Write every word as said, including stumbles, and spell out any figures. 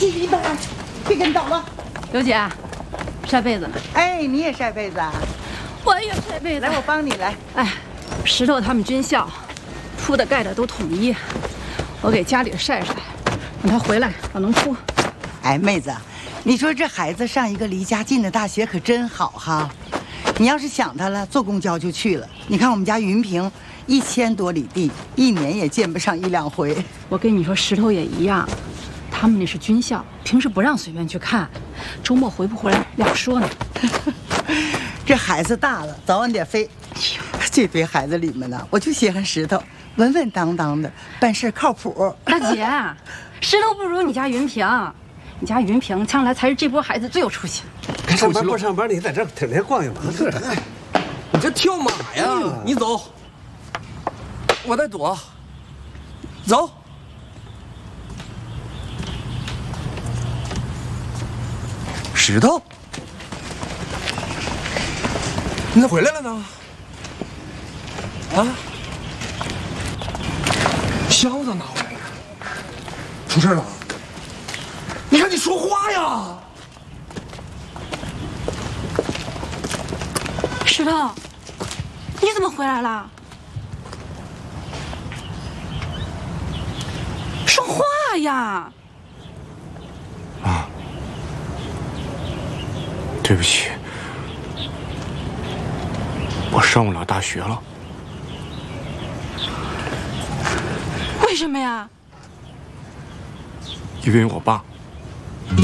你等会儿，别跟倒了。 刘姐，晒被子呢。 哎，你也晒被子啊？ 我也晒被子。 来，我帮你来。 哎，石头他们军校，铺的盖的都统一，我给家里晒晒，让他回来我能铺。 哎，妹子，你说这孩子上一个离家近的大学可真好哈。你要是想他了，坐公交就去了。你看我们家云平，一千多里地，一年也见不上一两回。 我跟你说，石头也一样，他们那是军校，平时不让随便去看，周末回不回来两说呢。 这孩子大了，早晚得飞。这堆孩子里面呢，我就稀罕石头，稳稳当当的，办事靠谱。 大姐，石头不如你家云平，你家云平将来才是这波孩子最有出息。 上班不上班，你在这天天逛悠嘛？是，你这跳马呀！你走，我在躲。走。石头，你咋回来了呢？啊？箱子拿回来了，出事了？你看你说话呀！ 石头，你怎么回来了？说话呀！ 啊，对不起，我上不了大学了。 为什么呀？ 因为我爸。